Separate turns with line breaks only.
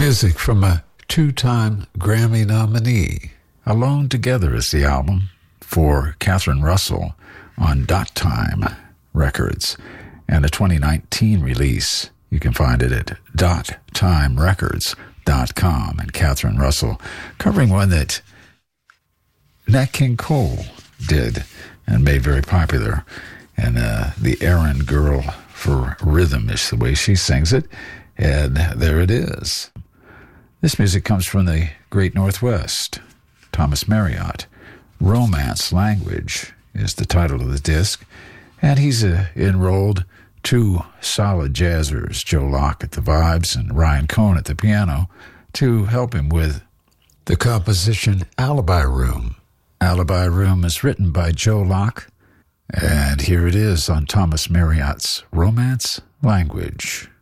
Music from a two-time Grammy nominee. Alone Together is the album for Catherine Russell on Dot Time Records, and a 2019 release. You can find it at dottimerecords.com. And Catherine Russell covering one that Nat King Cole did and made very popular. And the errand girl for rhythm is the way she sings it. And there it is. This music comes from the Great Northwest. Thomas Marriott. Romance Language is the title of the disc. And he's enrolled two solid jazzers, Joe Locke at the vibes and Ryan Cohn at the piano, to help him with the composition Alibi Room. Alibi Room is written by Joe Locke, and here it is on Thomas Marriott's Romance Language.